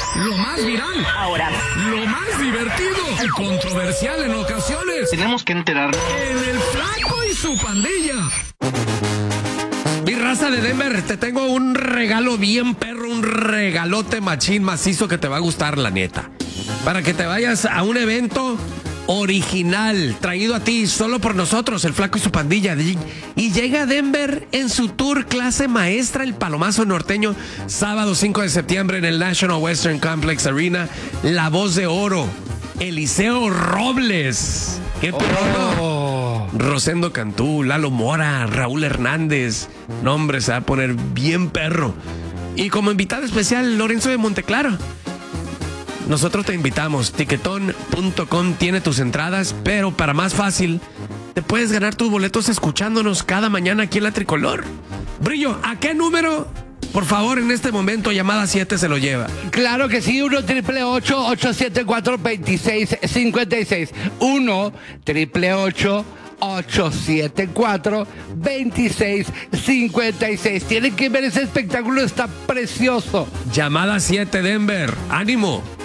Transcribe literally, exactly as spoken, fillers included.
lo más viral, ahora, lo más divertido y controversial en ocasiones. Tenemos que enterarnos. En el Flaco y su pandilla. Mi raza de Denver, te tengo un regalo bien perro, un regalote machín macizo que te va a gustar, la neta. Para que te vayas a un evento original, traído a ti solo por nosotros, el Flaco y su pandilla. Y llega a Denver en su tour clase maestra, el Palomazo Norteño, sábado cinco de septiembre en el National Western Complex Arena. La Voz de Oro, Eliseo Robles. ¡Qué perro! Oh. Rosendo Cantú, Lalo Mora, Raúl Hernández. No, hombre, se va a poner bien perro. Y como invitado especial, Lorenzo de Monteclaro. Nosotros te invitamos. Tiquetón punto com tiene tus entradas, pero para más fácil, te puedes ganar tus boletos escuchándonos cada mañana aquí en La Tricolor. Brillo, ¿a qué número? Por favor, en este momento, llamada siete se lo lleva. Claro que sí, uno triple ocho, ocho siete cuatro, dos seis cinco seis. uno triple ocho, ocho siete cuatro, dos seis cinco seis. Tienen que ver ese espectáculo, está precioso. Llamada siete Denver. ¡Ánimo!